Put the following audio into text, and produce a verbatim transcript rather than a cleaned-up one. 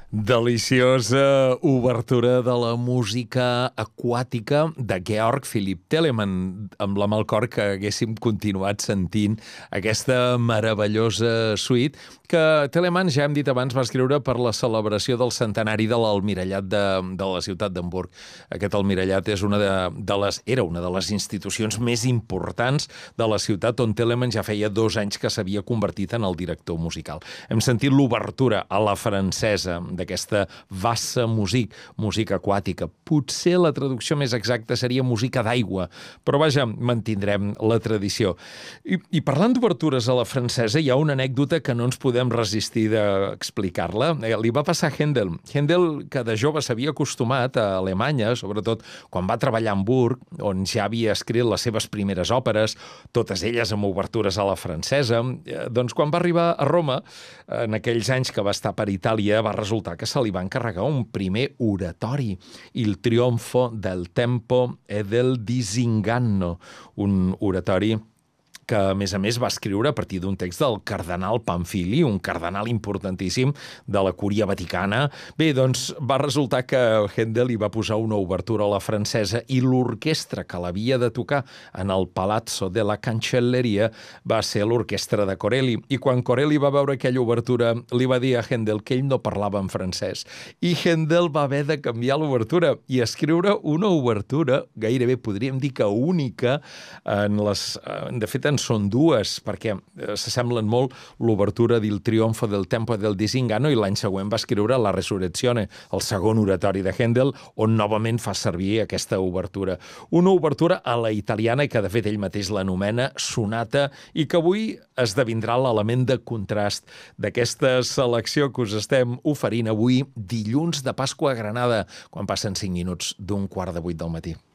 Deliciosa obertura de la música aquàtica de Georg Philipp Telemann, amb la mal cor que haguéssim continuat sentint aquesta meravellosa suite que Telemann, ja hem dit abans, va escriure per la celebració del centenari de l'almirallat de, de la ciutat d'Hamburg. Aquest almirallat és una de, de les, era una de les institucions més importants de la ciutat, on Telemann ja feia dos anys que s'havia convertit en el director musical. Hem sentit l'obertura a la francesa d'aquesta vassa music, música aquàtica. Potser la traducció més exacta seria música d'aigua, però vaja, mantindrem la tradició. I, i parlant d'obertures a la francesa, hi ha una anècdota que no ens podem resistir d'explicar-la. Li va passar a Händel. Händel, que de jove s'havia acostumat a Alemanya, sobretot quan va treballar a Hamburg, on ja havia escrit les seves primeres òperes, totes elles amb obertures a la francesa, doncs quan va arribar a Roma, en aquells anys que va estar per Itàlia, va resultar que se li va encarregar un primer oratori, Il trionfo del tempo e del disinganno, un oratori que, a més a més, va escriure a partir d'un text del cardenal Pamfili, un cardenal importantíssim de la Cúria Vaticana. Bé, doncs va resultar que Händel hi va posar una obertura a la francesa i l'orquestra que l'havia de tocar en el Palazzo de la Cancelleria va ser l'orquestra de Corelli. I quan Corelli va veure aquella obertura, li va dir a Händel que ell no parlava en francès. I Händel va haver de canviar l'obertura i escriure una obertura, gairebé podríem dir que única, en les, de fet, en són dues, perquè s'assemblen molt l'obertura del Trionfo del Tempo del Disinganno i l'any següent va escriure La Resurrezione, el segon oratori de Händel, on novament fa servir aquesta obertura. Una obertura a la italiana que, de fet, ell mateix l'anomena sonata i que avui esdevindrà l'element de contrast d'aquesta selecció que us estem oferint avui dilluns de Pasqua a Granada, quan passen cinc minuts d'un quart de vuit del matí.